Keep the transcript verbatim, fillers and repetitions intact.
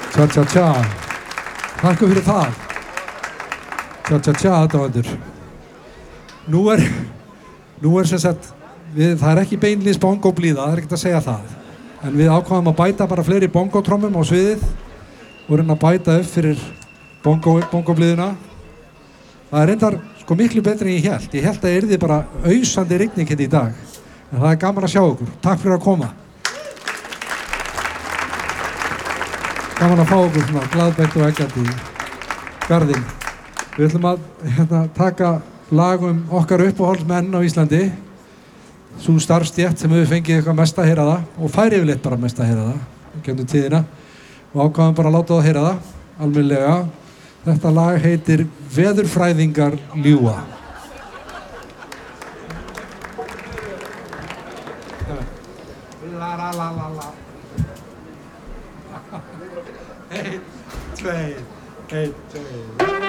Tja, tja, tja. Takk fyrir það. Tja, tja, tja, aðdáendur. Nú er, nú er sem sagt, við, það er ekki beinlínis bongoblíða, það er ekkert að segja það. En við ákváðum að bæta bara fleiri bongotrommum á sviðið og reyna að bæta upp fyrir bongo, bongoblíðuna. Það er reyndar sko miklu betri en ég hélt. Ég hélt að það yrði bara ausandi rigning hérna í dag. En það er gaman að sjá okkur. Takk fyrir að koma. Gaman að fá okkur svona glaðbætt og eggjandi í garðinn. Við ætlum að hérna, taka lag um okkar uppáhaldsmenn á Íslandi. Sú starfstétt sem hefur fengið eitthvað mest að heyra það og fær yfirleitt bara mest að heyra það gegnum tíðina og ákváðum bara að láta það heyra það almennilega. Þetta lag heitir Veðurfræðingar ljúga. La la la la la. Einn, tveir, einn, tveir.